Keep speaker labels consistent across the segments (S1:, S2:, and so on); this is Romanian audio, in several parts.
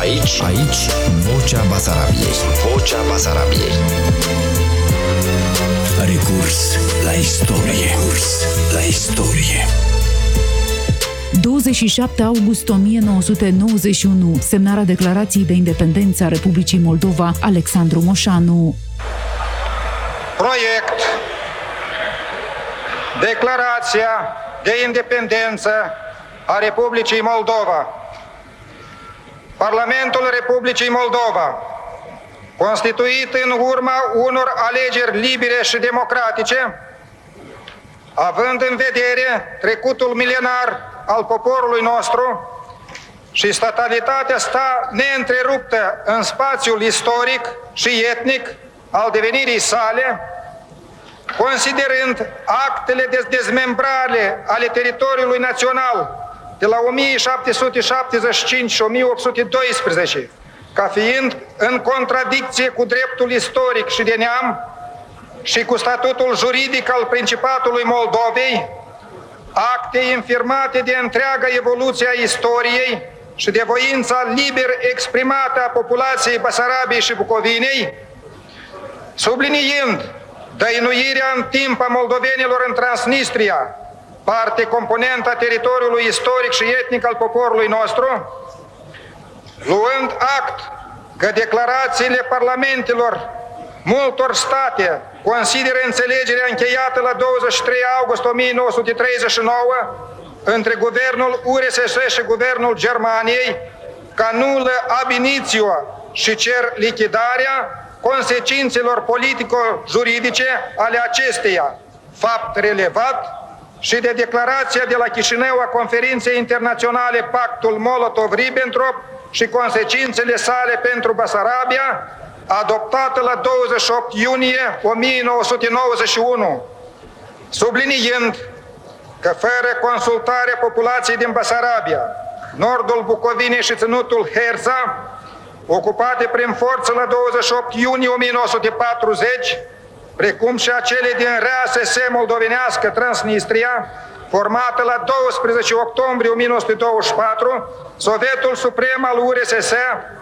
S1: Aici, Vocea Basarabiei. Vocea Basarabiei. Recurs la istorie. Recurs la istorie.
S2: 27 august 1991, semnarea declarației de independență a Republicii Moldova, Alexandru Moșanu.
S3: Proiect. Declarația de independență a Republicii Moldova. Parlamentul Republicii Moldova, constituit în urma unor alegeri libere și democratice, având în vedere trecutul milenar al poporului nostru și statalitatea sa neîntreruptă în spațiul istoric și etnic al devenirii sale, considerând actele de dezmembrare ale teritoriului național de la 1775 și 1812, ca fiind în contradicție cu dreptul istoric și de neam și cu statutul juridic al Principatului Moldovei, acte infirmate de întreaga evoluție a istoriei și de voința liber exprimată a populației Basarabiei și Bucovinei, subliniind dăinuirea în timp a moldovenilor în Transnistria, parte componentă a teritoriului istoric și etnic al poporului nostru, luând act că declarațiile parlamentelor multor state consideră înțelegerea încheiată la 23 august 1939 între guvernul URSS și guvernul Germaniei ca nulă ab initio și cer lichidarea consecințelor politico-juridice ale acesteia, fapt relevat, și de declarația de la Chișinău a Conferinței Internaționale Pactul Molotov-Ribbentrop și consecințele sale pentru Basarabia, adoptată la 28 iunie 1991, subliniind că fără consultarea populației din Basarabia, nordul Bucovinei și ținutul Herza, ocupate prin forță la 28 iunie 1940, precum și acele din RSS moldovenească Transnistria, formată la 12 octombrie 1924, Sovietul Suprem al URSS,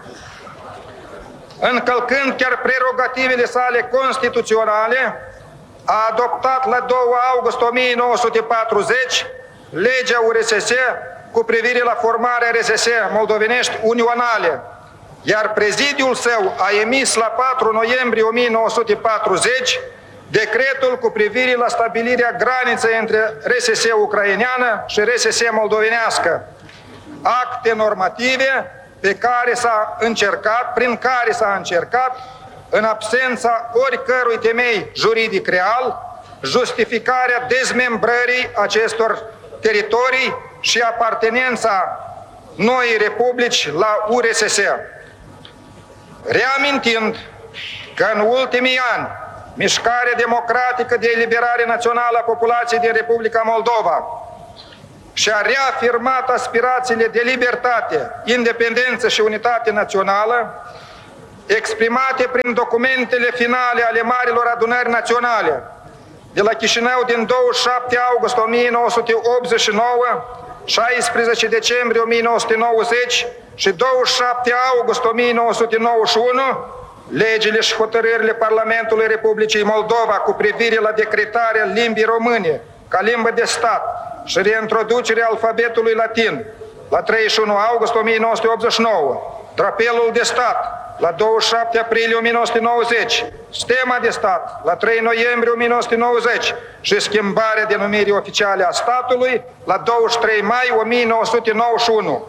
S3: încălcând chiar prerogativele sale constituționale, a adoptat la 2 august 1940 legea URSS cu privire la formarea RSS moldovenești unionale, iar prezidiul său a emis la 4 noiembrie 1940 decretul cu privire la stabilirea graniței între RSS ucraineană și RSS moldovenească, acte normative prin care s-a încercat, în absența oricărui temei juridic real, justificarea dezmembrării acestor teritorii și apartenența noii republici la URSS. Reamintind că în ultimii ani, mișcarea democratică de eliberare națională a populației din Republica Moldova și-a reafirmat aspirațiile de libertate, independență și unitate națională, exprimate prin documentele finale ale Marilor Adunări Naționale de la Chișinău din 27 august 1989, 16 decembrie 1990 și 27 august 1991, legile și hotărârile Parlamentului Republicii Moldova cu privire la decretarea limbii române ca limbă de stat și reintroducerea alfabetului latin la 31 august 1989, drapelul de stat la 27 aprilie 1990, stema de stat la 3 noiembrie 1990 și schimbarea denumirii oficiale a statului la 23 mai 1991.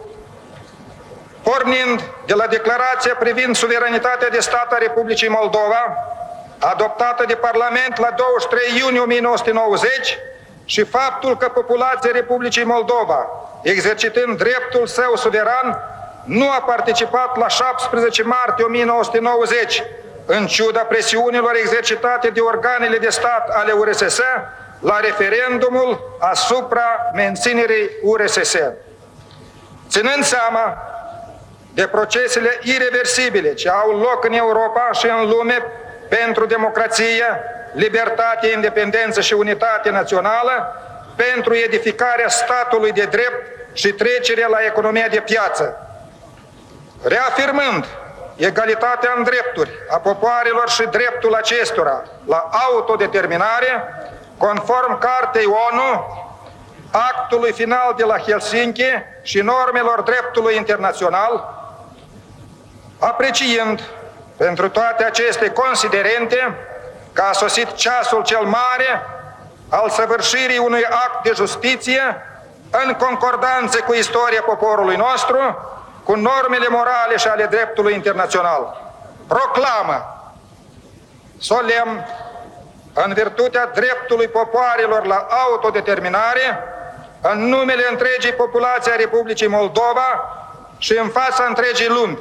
S3: Pornind de la declarația privind suveranitatea de stat a Republicii Moldova, adoptată de Parlament la 23 iunie 1990, și faptul că populația Republicii Moldova, exercitând dreptul său suveran, nu a participat la 17 martie 1990, în ciuda presiunilor exercitate de organele de stat ale URSS, la referendumul asupra menținerii URSS. Ținând seama de procesele ireversibile ce au loc în Europa și în lume pentru democrație, libertate, independență și unitate națională, pentru edificarea statului de drept și trecerea la economia de piață. Reafirmând egalitatea în drepturi a popoarelor și dreptul acestora la autodeterminare, conform Cartei ONU, actului final de la Helsinki și normelor dreptului internațional, apreciind pentru toate aceste considerente că a sosit ceasul cel mare al săvârșirii unui act de justiție în concordanță cu istoria poporului nostru, cu normele morale și ale dreptului internațional. Proclamă solemn, în virtutea dreptului popoarelor la autodeterminare, în numele întregii populații a Republicii Moldova și în fața întregii lumi.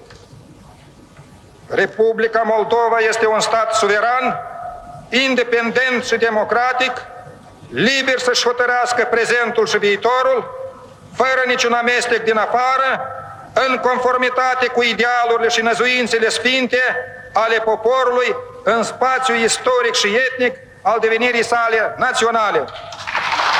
S3: Republica Moldova este un stat suveran, independent și democratic, liber să-și hotărească prezentul și viitorul, fără niciun amestec din afară, în conformitate cu idealurile și năzuințele sfinte ale poporului în spațiul istoric și etnic al devenirii sale naționale.